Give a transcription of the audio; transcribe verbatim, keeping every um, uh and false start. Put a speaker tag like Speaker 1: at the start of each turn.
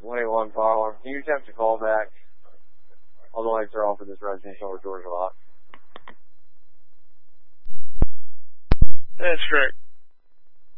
Speaker 1: one eight one caller. Can you attempt to call back? All the lights are off in this residential or doors are locked.
Speaker 2: That's correct.